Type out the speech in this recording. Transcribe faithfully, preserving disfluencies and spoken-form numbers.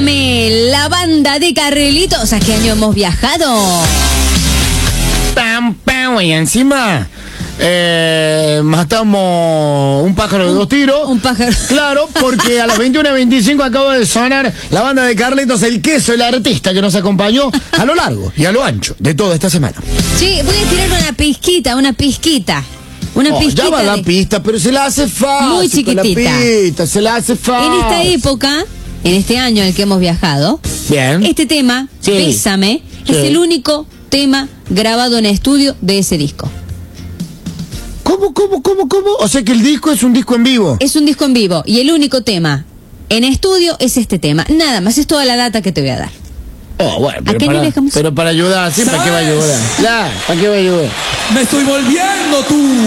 Bésame, la banda de Carlitos. ¿A qué año hemos viajado? Pam, pam, y encima eh, matamos un pájaro de dos tiros. Un pájaro. Claro, porque a las veintiuna y veinticinco acaba de sonar la banda de Carlitos, el queso, el artista que nos acompañó a lo largo y a lo ancho de toda esta semana. Sí, voy a tirar una pizquita, una pizquita. Una Oh, pizquita. ya va la de- pista, pero se la hace fácil. Muy chiquitita. La pista, se la hace fácil. En esta época, en este año en el que hemos viajado, Bien. este tema, Sí. Bésame, Sí. es el único tema grabado en estudio de ese disco. ¿Cómo, cómo, cómo, cómo? O sea que el disco es un disco en vivo. Es un disco en vivo y el único tema en estudio es este tema. Nada más, es toda la data que te voy a dar. Oh, bueno, pero, ¿A qué para, le dejamos? pero para ayudar, ¿sí? ¿Para qué va a ayudar? Ya, ¿para qué va a ayudar? Me estoy volviendo tú.